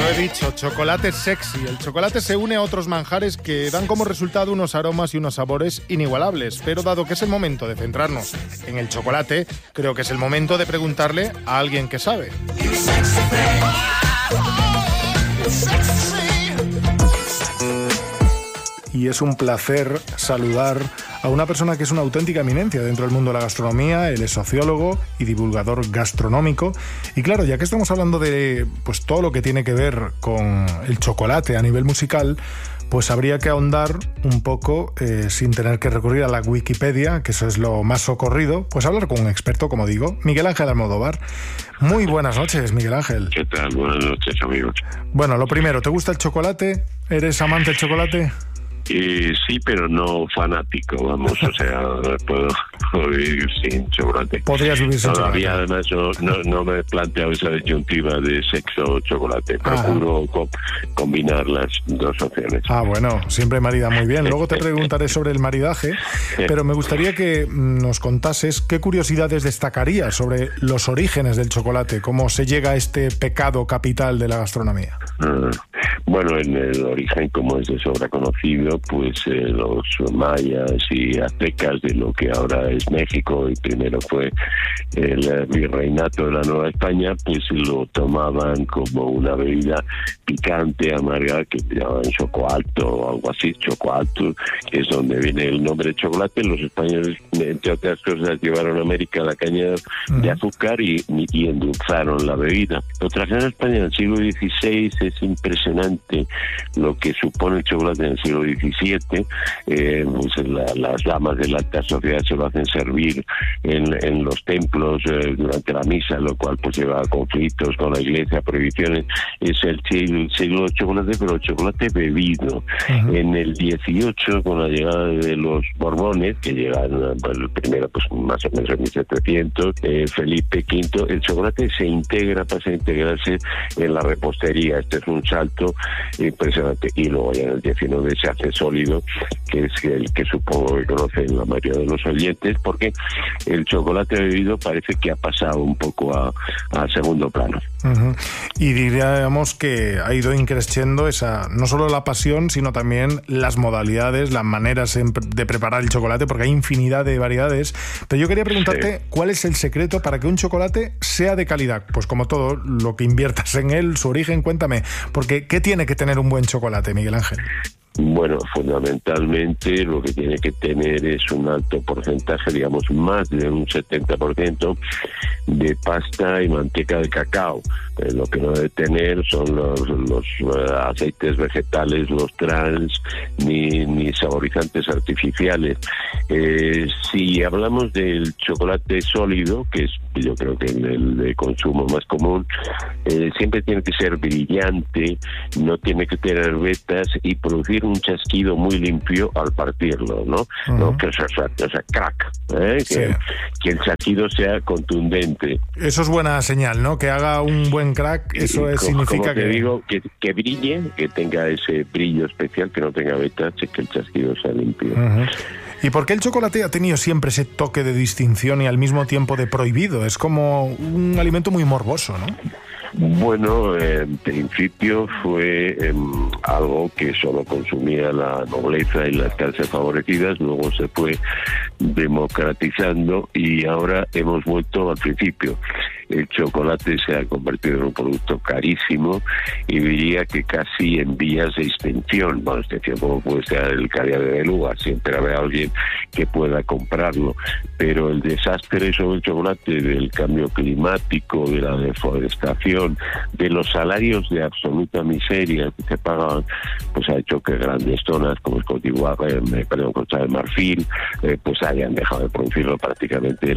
Lo he dicho, chocolate sexy. El chocolate se une a otros manjares que dan como resultado unos aromas y unos sabores inigualables. Pero dado que es el momento de centrarnos en el chocolate, creo que es el momento de preguntarle a alguien que sabe. Y es un placer saludar a una persona que es una auténtica eminencia dentro del mundo de la gastronomía. Él es sociólogo y divulgador gastronómico. Y claro, ya que estamos hablando de pues todo lo que tiene que ver con el chocolate a nivel musical, pues habría que ahondar un poco, sin tener que recurrir a la Wikipedia, que eso es lo más socorrido, pues hablar con un experto, como digo, Miguel Ángel Almodóvar. Muy buenas noches, Miguel Ángel. ¿Qué tal? Buenas noches, amigos. Bueno, lo primero, ¿te gusta el chocolate? ¿Eres amante del chocolate? Sí, pero no fanático, vamos, o sea, puedo vivir sin chocolate. Podrías vivir sin Todavía, chocolate. además, no me he planteado esa disyuntiva de sexo o chocolate. Procuro combinar las dos opciones. Ah, bueno, siempre marida muy bien. Luego te preguntaré sobre el maridaje, pero me gustaría que nos contases qué curiosidades destacarías sobre los orígenes del chocolate, cómo se llega a este pecado capital de la gastronomía. Bueno, en el origen, como es de sobra conocido, pues los mayas y aztecas de lo que ahora es México y primero fue el virreinato de la Nueva España, pues lo tomaban como una bebida picante, amarga, que llamaban chocoalto o algo así, chocoalto, que es donde viene el nombre de chocolate. Los españoles, entre otras cosas, llevaron a América la caña de azúcar y endulzaron la bebida. Lo trajeron a España en el siglo XVI. Es impresionante lo que supone el chocolate en el siglo XVII. Pues las damas de la alta sociedad se lo hacen servir en los templos durante la misa, lo cual pues lleva a conflictos con la iglesia, prohibiciones. Es el siglo del chocolate, pero el chocolate bebido. En el 18, con la llegada de los Borbones, que llegan el primero pues más o menos en 1700, Felipe V, el chocolate pasa a integrarse en la repostería. Este es un salto impresionante. Y luego ya en el 19 se hace sólido, que es el que supongo que conocen la mayoría de los oyentes, porque el chocolate bebido parece que ha pasado un poco a segundo plano. Y diríamos que ha ido increciendo esa, no solo la pasión, sino también las modalidades, las maneras de preparar el chocolate, porque hay infinidad de variedades. Pero yo quería preguntarte, ¿cuál es el secreto para que un chocolate sea de calidad? Pues como todo lo que inviertas en él, su origen, cuéntame, porque ¿qué tiene que tener un buen chocolate, Miguel Ángel? Bueno, fundamentalmente lo que tiene que tener es un alto porcentaje, digamos más de un 70% de pasta y manteca de cacao. Lo que no debe tener son los aceites vegetales, los trans, ni saborizantes artificiales. Si hablamos del chocolate sólido, que es yo creo que el de consumo más común, siempre tiene que ser brillante, no tiene que tener vetas y producir un chasquido muy limpio al partirlo, ¿no? No que sea crack, que el chasquido sea contundente. Eso es buena señal, ¿no? Que haga un buen crack, eso significa que digo, que brille, que tenga ese brillo especial, que no tenga vetas y que el chasquido sea limpio. ¿Y por qué el chocolate ha tenido siempre ese toque de distinción y al mismo tiempo de prohibido? Es como un alimento muy morboso, ¿no? Bueno, en principio fue algo que solo consumía la nobleza y las clases favorecidas, luego se fue democratizando y ahora hemos vuelto al principio. El chocolate se ha convertido en un producto carísimo y diría que casi en vías de extinción. Bueno, extinción como puede ser el caviar de beluga, siempre habrá alguien que pueda comprarlo, pero el desastre sobre el chocolate del cambio climático, de la deforestación, de los salarios de absoluta miseria que se pagaban, pues ha hecho que grandes zonas como Costa de Marfil, pues hayan dejado de producirlo prácticamente,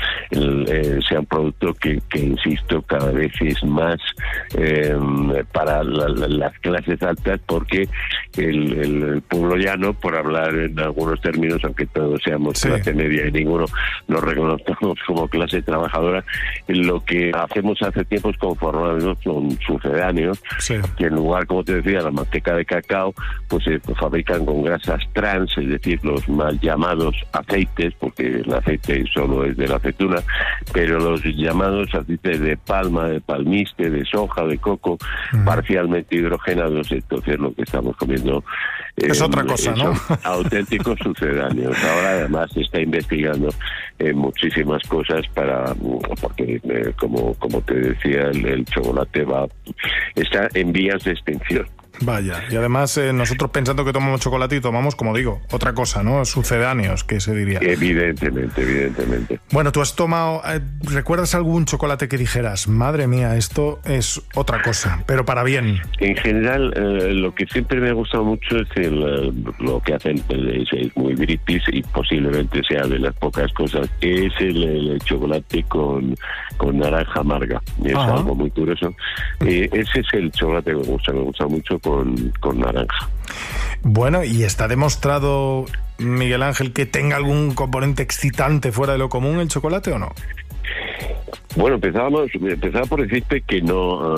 sea un producto que insisto, cada vez es más para las clases altas, porque el pueblo llano, por hablar en algunos términos, aunque todos seamos clase media y ninguno nos reconozcamos como clase trabajadora. Lo que hacemos hace tiempo es conformarnos con sucedáneos, que en lugar, como te decía, la manteca de cacao, pues se fabrican con grasas trans, es decir, los mal llamados aceites, porque el aceite solo es de la aceituna, pero los llamados aceites de palma, de palmiste, de soja, de coco, parcialmente hidrogenados. Entonces lo que estamos comiendo es otra cosa, ¿no? Auténticos sucedáneos. Ahora además se está investigando muchísimas cosas porque como te decía, el chocolate está en vías de extinción. Vaya, y además nosotros pensando que tomamos chocolate y tomamos, como digo, otra cosa, ¿no? Sucedáneos, que se diría. Evidentemente. Bueno, tú has tomado, ¿recuerdas algún chocolate que dijeras, madre mía, esto es otra cosa, pero para bien? En general, lo que siempre me ha gustado mucho es lo que hacen, es muy british y posiblemente sea de las pocas cosas, es el chocolate con naranja amarga. Es algo muy curioso. Ese es el chocolate que me gusta mucho con naranja. Bueno, ¿y está demostrado, Miguel Ángel, que tenga algún componente excitante fuera de lo común el chocolate o no? Bueno, empezaba por decirte que no,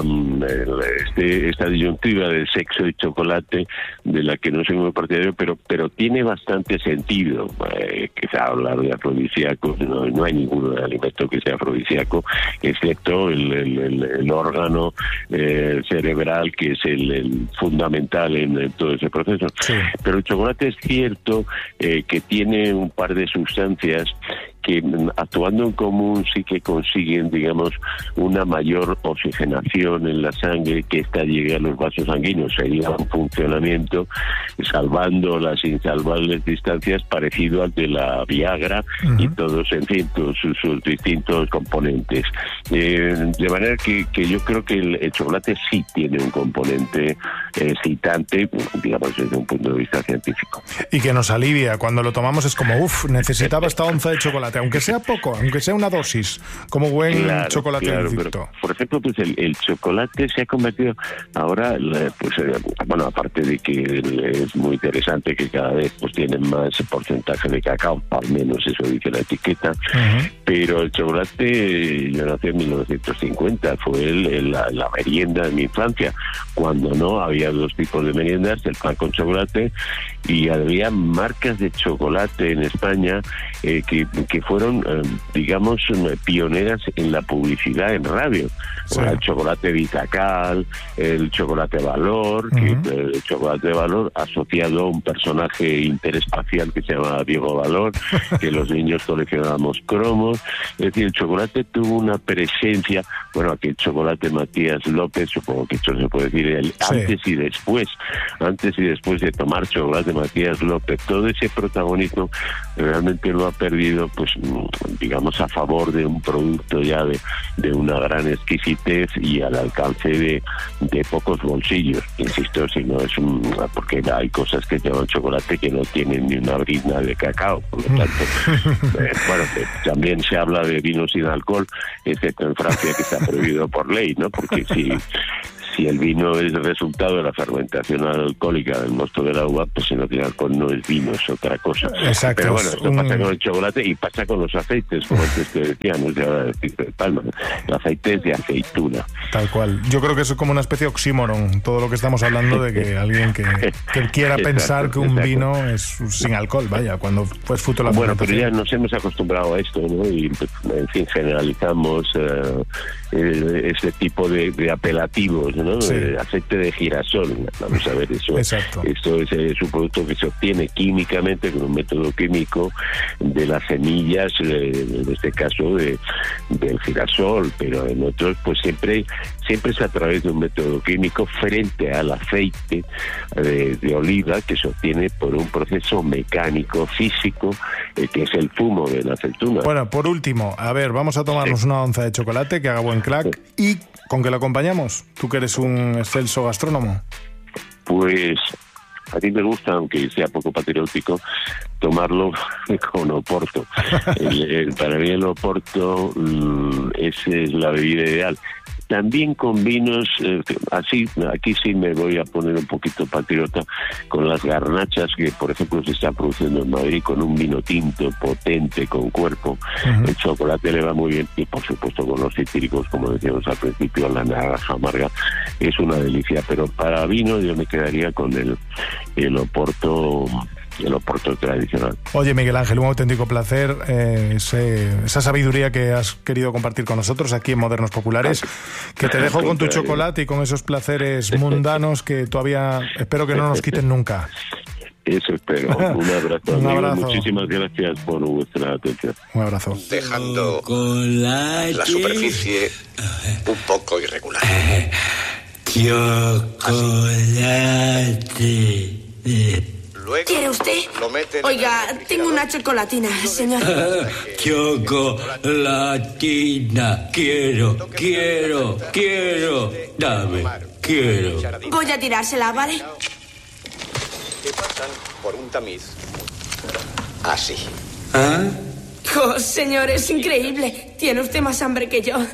esta disyuntiva del sexo y chocolate, de la que no soy muy partidario, pero tiene bastante sentido. Quizá hablar de afrodisíacos, no hay ningún alimento que sea afrodisíaco, excepto el órgano cerebral, que es el fundamental en todo ese proceso. Sí. Pero el chocolate es cierto que tiene un par de sustancias que actuando en común sí que consiguen, digamos, una mayor oxigenación en la sangre, que ésta llegue a los vasos sanguíneos. Sería un funcionamiento, salvando las insalvables distancias, parecido al de la Viagra y todos, en fin, todos sus distintos componentes. De manera que yo creo que el chocolate sí tiene un componente excitante, digamos, desde un punto de vista científico. Y que nos alivia. Cuando lo tomamos es como, necesitaba esta onza de chocolate, aunque sea poco, aunque sea una dosis, como buen chocolate. Pero, por ejemplo, pues el chocolate se ha convertido ahora, pues bueno, aparte de que es muy interesante que cada vez pues tienen más porcentaje de cacao, al menos eso dice la etiqueta, pero el chocolate, yo nací en 1950, fue la merienda de mi infancia, cuando no había dos tipos de meriendas, el pan con chocolate, y había marcas de chocolate en España que fueron, digamos, pioneras en la publicidad en radio. El chocolate Vitacal, el chocolate Valor, el chocolate Valor asociado a un personaje interespacial que se llama Diego Valor, que los niños coleccionábamos cromos. Es decir, el chocolate tuvo una presencia, bueno, aquel chocolate Matías López, supongo que esto se puede decir, antes y después de tomar chocolate Matías López, todo ese protagonismo realmente lo ha perdido, pues digamos, a favor de un producto ya de una gran exquisitez y al alcance de pocos bolsillos. Insisto, si no es porque hay cosas que llevan chocolate que no tienen ni una brizna de cacao, por lo tanto, bueno, también se habla de vino sin alcohol, excepto en Francia, que está prohibido por ley, ¿no? Porque si el vino es el resultado de la fermentación alcohólica del mosto del agua, pues si no tiene alcohol no es vino, es otra cosa. Exacto. Pero bueno, esto pasa con el chocolate y pasa con los aceites, como antes te decía, no es de aceite de palma, el aceite es de aceituna. Tal cual. Yo creo que eso es como una especie de oxímoron, todo lo que estamos hablando de que alguien que quiera pensar que un vino es sin alcohol, vaya, cuando fue fruto de la fermentación. Bueno, pero ya nos hemos acostumbrado a esto, ¿no? Y, en fin, generalizamos ese tipo de apelativos, ¿no? Sí. Aceite de girasol, vamos a ver eso. Exacto. Esto es un producto que se obtiene químicamente con un método químico de las semillas, en este caso del girasol, pero en otros pues siempre es a través de un método químico frente al aceite de oliva, que se obtiene por un proceso mecánico, físico, que es el zumo de la aceituna. Bueno, por último, a ver, vamos a tomarnos una onza de chocolate que haga buen crack. ¿Y con qué lo acompañamos? Tú que eres un excelso gastrónomo. Pues a ti me gusta, aunque sea poco patriótico, tomarlo con Oporto. Para mí el Oporto es la bebida ideal. también con vinos, así, aquí sí me voy a poner un poquito patriota, con las garnachas que, por ejemplo, se está produciendo en Madrid, con un vino tinto potente, con cuerpo. El chocolate le va muy bien, y por supuesto con los cítricos, como decíamos al principio, la naranja amarga es una delicia, pero para vino yo me quedaría con el Oporto tradicional. Oye, Miguel Ángel, un auténtico placer, esa sabiduría que has querido compartir con nosotros aquí en Modernos Populares, que te dejo con tu chocolate y con esos placeres mundanos que todavía espero que no nos quiten nunca. Eso espero. Un abrazo. Un abrazo. Muchísimas gracias por vuestra atención. Un abrazo. Dejando la superficie un poco irregular. Chocolate. Luego ¿Quiere usted? Oiga, tengo una chocolatina, señor. Chocolatina. Quiero. Dame, quiero. Voy a tirársela, ¿vale? Que pasan por un tamiz así. ¿Ah? Oh, señor, es increíble. Tiene usted más hambre que yo.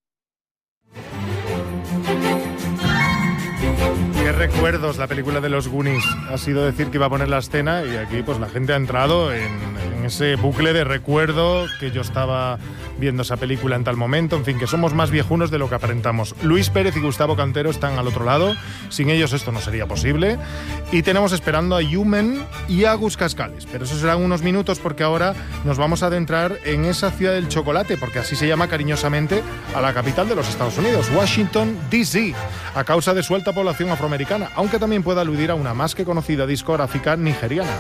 Qué recuerdos la película de los Goonies. Ha sido decir que iba a poner la escena y aquí pues la gente ha entrado en ese bucle de recuerdo que yo estaba viendo esa película en tal momento. En fin, que somos más viejunos de lo que aparentamos. Luis Pérez y Gustavo Cantero están al otro lado. Sin ellos esto no sería posible. Y tenemos esperando a Yumen y a Gus Cascales. Pero eso serán unos minutos porque ahora nos vamos a adentrar en esa ciudad del chocolate, porque así se llama cariñosamente a la capital de los Estados Unidos, Washington, D.C., a causa de su alta población afroamericana, aunque también puede aludir a una más que conocida discográfica nigeriana.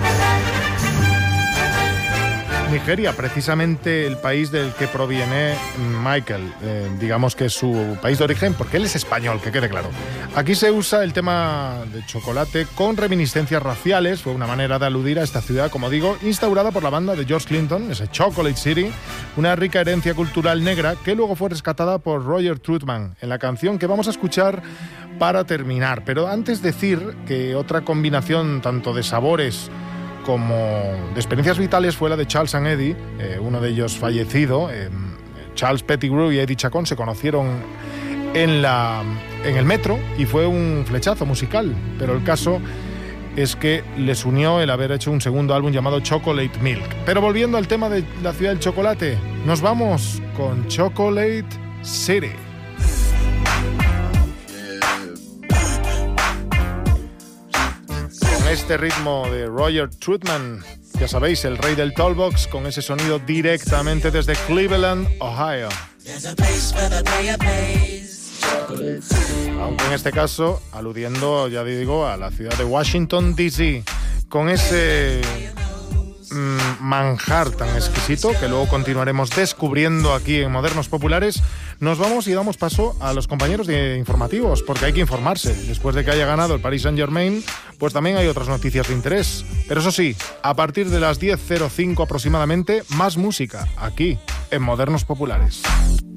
Nigeria, precisamente el país del que proviene Michael, digamos que es su país de origen, porque él es español, que quede claro. Aquí se usa el tema de chocolate con reminiscencias raciales, fue una manera de aludir a esta ciudad, como digo, instaurada por la banda de George Clinton, ese Chocolate City, una rica herencia cultural negra que luego fue rescatada por Roger Troutman en la canción que vamos a escuchar para terminar. Pero antes decir que otra combinación tanto de sabores como de experiencias vitales fue la de Charles and Eddie, uno de ellos fallecido. Charles Pettigrew y Eddie Chacón se conocieron en el metro y fue un flechazo musical, pero el caso es que les unió el haber hecho un segundo álbum llamado Chocolate Milk. Pero volviendo al tema de la ciudad del chocolate, nos vamos con Chocolate City. Este ritmo de Roger Troutman, ya sabéis, el rey del Tallbox, con ese sonido directamente desde Cleveland, Ohio. Aunque en este caso, aludiendo, ya digo, a la ciudad de Washington, D.C., con ese manjar tan exquisito que luego continuaremos descubriendo aquí en Modernos Populares, nos vamos y damos paso a los compañeros de informativos, porque hay que informarse. Después de que haya ganado el Paris Saint-Germain, pues también hay otras noticias de interés. Pero eso sí, a partir de las 10:05 aproximadamente, más música aquí en Modernos Populares.